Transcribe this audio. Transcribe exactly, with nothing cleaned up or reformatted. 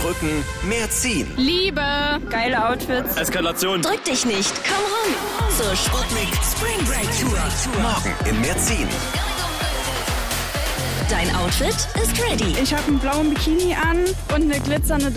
drücken, mehr ziehen. Liebe. Geile Outfits. Eskalation. Drück dich nicht, komm rum. Zur Sputnik Spring Break Tour. Morgen in mehr ziehen. Dein Outfit ist ready. Ich habe einen blauen Bikini an und eine glitzernde